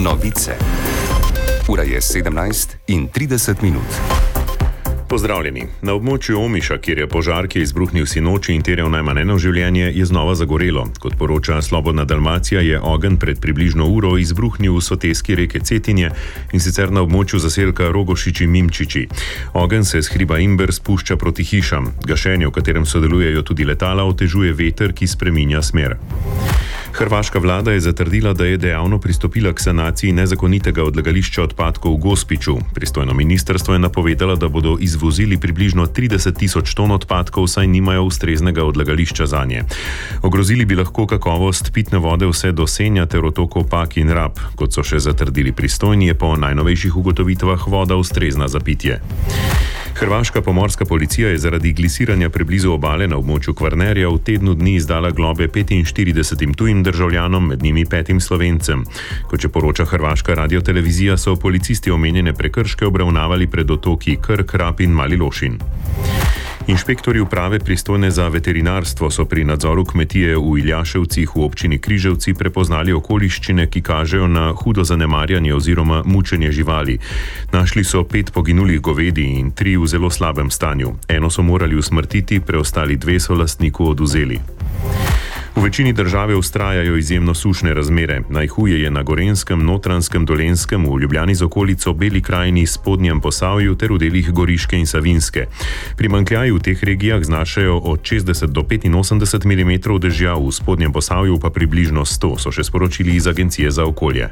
Novice. Ura je 17:30. Pozdravljeni. Na območju Omiša, kjer je požar, ki je izbruhnil sinoči in terjal najmanj eno življenje, je znova zagorelo. Kot poroča Slobodna Dalmacija, je ogenj pred približno uro izbruhnil v soteski reke Cetinje in sicer na območju zaselka Rogošiči-Mimčiči. Ogenj se s hriba Imber spušča proti hišam. Gašenje, v katerem sodelujejo tudi letala, otežuje veter, ki spreminja smer. Hrvaška vlada je zatrdila, da je dejavno pristopila k sanaciji nezakonitega odlagališča odpadkov v Gospiću. Pristojno ministrstvo je napovedalo, da bodo izvozili približno 30.000 ton odpadkov, saj nimajo ustreznega odlagališča zanje. Ogrozili bi lahko kakovost pitne vode vse do Senja ter otokov Pag in Rab. Kot so še zatrdili pristojni, je po najnovejših ugotovitvah voda ustrezna za pitje. Hrvaška pomorska policija je zaradi glisiranja preblizu obale na območju Kvarnerja v tednu dni izdala globe 45 tujim državljanom, med njimi 5 Slovencem. Kot je poroča hrvaška radiotelevizija, so policisti omenjene prekrške obravnavali pred otoki Krk, Rab in Mali Lošin. Inšpektorji uprave pristojne za veterinarstvo so pri nadzoru kmetije v Iljaševcih v občini Križevci prepoznali okoliščine, ki kažejo na hudo zanemarjanje oziroma mučenje živali. Našli so 5 poginulih govedi in 3 v zelo slabem stanju. Eno so morali usmrtiti, preostali 2 so lastniku odvzeli. V večini države vztrajajo izjemno sušne razmere. Najhuje je na Gorenjskem, Notranjskem, Dolenjskem, v Ljubljani z okolico, Beli krajini, Spodnjem Posavju ter v delih Goriške in Savinjske. Primanjkljaji v teh regijah znašajo od 60 do 85 mm dežja, v Spodnjem Posavju pa približno 100, so še sporočili iz Agencije za okolje.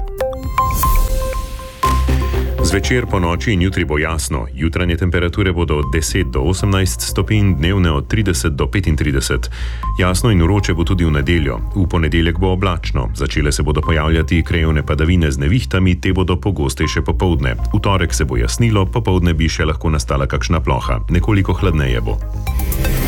Zvečer, po noči in jutri bo jasno. Jutranje temperature bodo od 10 do 18 stopinj, dnevne od 30 do 35. Jasno in vroče bo tudi v nedeljo. V ponedeljek bo oblačno. Začele se bodo pojavljati krajevne padavine z nevihtami, te bodo pogostejše popoldne. V torek se bo jasnilo, popoldne bi še lahko nastala kakšna ploha. Nekoliko hladneje bo.